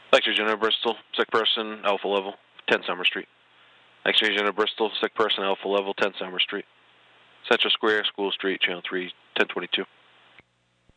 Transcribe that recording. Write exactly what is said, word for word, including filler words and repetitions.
X-ray General Bristol, sick person, Alpha level, ten Summer Street. X-ray General Bristol, sick person, Alpha level, ten Summer Street. Central Square, School Street, Channel three, ten twenty-two.